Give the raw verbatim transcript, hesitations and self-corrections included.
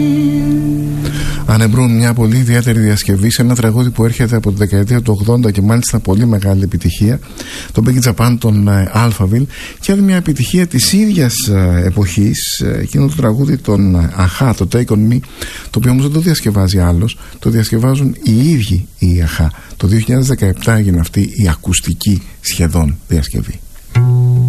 Ανεμπρούν, μια πολύ ιδιαίτερη διασκευή σε ένα τραγούδι που έρχεται από τη δεκαετία του ογδόντα και μάλιστα πολύ μεγάλη επιτυχία, το Becky Japan των Alphaville, και άλλη μια επιτυχία της ίδιας εποχής, εκείνο το τραγούδι των Αχά, το Take On Me, το οποίο όμως δεν το διασκευάζει άλλος, το διασκευάζουν οι ίδιοι οι Αχά. Το δύο χιλιάδες δεκαεπτά έγινε αυτή η ακουστική σχεδόν διασκευή.